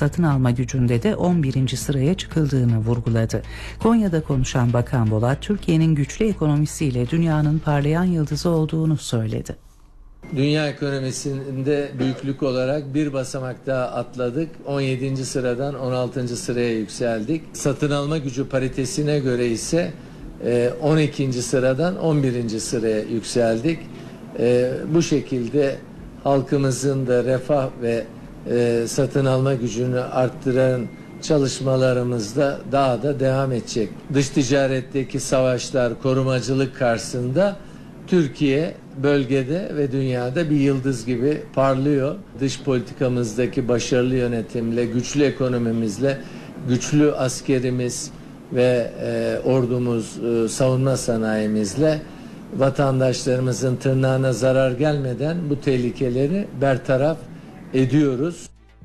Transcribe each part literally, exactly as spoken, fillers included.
satın alma gücünde de on birinci sıraya çıkıldığını vurguladı. Konya'da konuşan Bakan Bolat, Türkiye'nin güçlü ekonomisiyle dünyanın parlayan yıldızı olduğunu söyledi. Dünya ekonomisinde büyüklük olarak bir basamak daha atladık. on yedinci sıradan on altıncı sıraya yükseldik. Satın alma gücü paritesine göre ise on ikinci sıradan on birinci sıraya yükseldik. Bu şekilde halkımızın da refah ve satın alma gücünü arttıran çalışmalarımızda daha da devam edecek. Dış ticaretteki savaşlar, korumacılık karşısında Türkiye bölgede ve dünyada bir yıldız gibi parlıyor. Dış politikamızdaki başarılı yönetimle, güçlü ekonomimizle, güçlü askerimiz ve e, ordumuz, e, savunma sanayimizle vatandaşlarımızın tırnağına zarar gelmeden bu tehlikeleri bertaraf ediyoruz.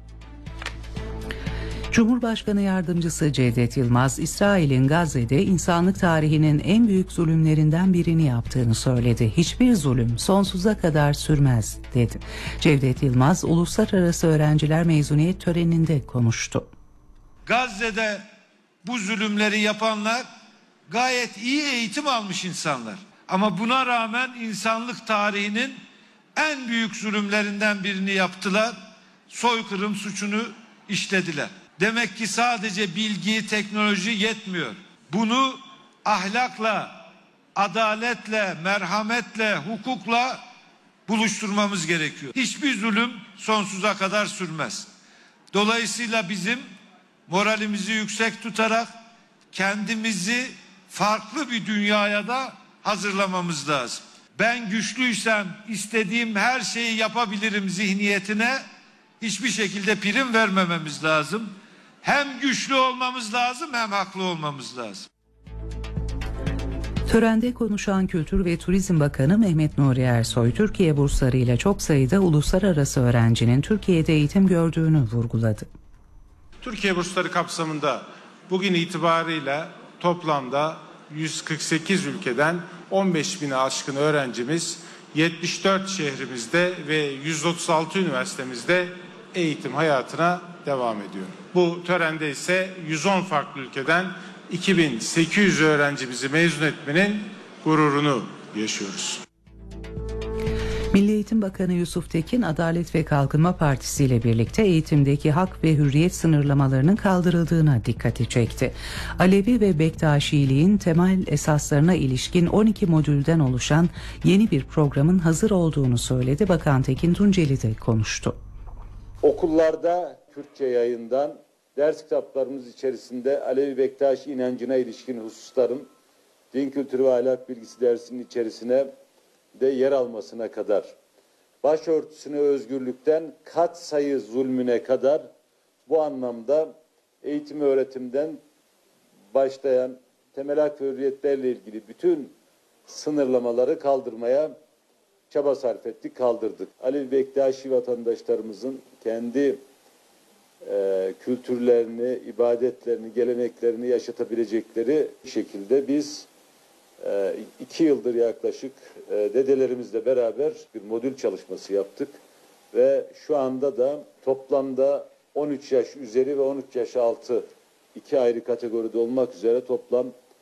Cumhurbaşkanı Yardımcısı Cevdet Yılmaz, İsrail'in Gazze'de insanlık tarihinin en büyük zulümlerinden birini yaptığını söyledi. Hiçbir zulüm sonsuza kadar sürmez, dedi. Cevdet Yılmaz, uluslararası öğrenciler mezuniyet töreninde konuştu. Gazze'de bu zulümleri yapanlar gayet iyi eğitim almış insanlar. Ama buna rağmen insanlık tarihinin en büyük zulümlerinden birini yaptılar. Soykırım suçunu işlediler. Demek ki sadece bilgi, teknoloji yetmiyor. Bunu ahlakla, adaletle, merhametle, hukukla buluşturmamız gerekiyor. Hiçbir zulüm sonsuza kadar sürmez. Dolayısıyla bizim moralimizi yüksek tutarak kendimizi farklı bir dünyaya da hazırlamamız lazım. Ben güçlüysem istediğim her şeyi yapabilirim zihniyetine hiçbir şekilde prim vermememiz lazım. Hem güçlü olmamız lazım hem haklı olmamız lazım. Törende konuşan Kültür ve Turizm Bakanı Mehmet Nuri Ersoy, Türkiye bursları ile çok sayıda uluslararası öğrencinin Türkiye'de eğitim gördüğünü vurguladı. Türkiye bursları kapsamında bugün itibarıyla toplamda yüz kırk sekiz ülkeden on beş bine aşkın öğrencimiz yetmiş dört şehrimizde ve yüz otuz altı üniversitemizde eğitim hayatına devam ediyor. Bu törende ise yüz on farklı ülkeden iki bin sekiz yüz öğrencimizi mezun etmenin gururunu yaşıyoruz. Milli Eğitim Bakanı Yusuf Tekin, Adalet ve Kalkınma Partisi ile birlikte eğitimdeki hak ve hürriyet sınırlamalarının kaldırıldığına dikkati çekti. Alevi ve Bektaşiliğin temel esaslarına ilişkin on iki modülden oluşan yeni bir programın hazır olduğunu söyledi. Bakan Tekin Tunceli de konuştu. Okullarda Kürtçe yayından ders kitaplarımız içerisinde Alevi Bektaşi inancına ilişkin hususların din kültürü ve ahlak bilgisi dersinin içerisine de yer almasına kadar, başörtüsüne özgürlükten kat sayı zulmüne kadar bu anlamda eğitim öğretimden başlayan temel hak ve hürriyetlerle ilgili bütün sınırlamaları kaldırmaya çaba sarf ettik, kaldırdık. Alevi Bektaşi vatandaşlarımızın kendi e, kültürlerini, ibadetlerini, geleneklerini yaşatabilecekleri şekilde biz İki yıldır yaklaşık dedelerimizle beraber bir modül çalışması yaptık ve şu anda da toplamda on üç yaş üzeri ve on üç yaş altı iki ayrı kategoride olmak üzere toplam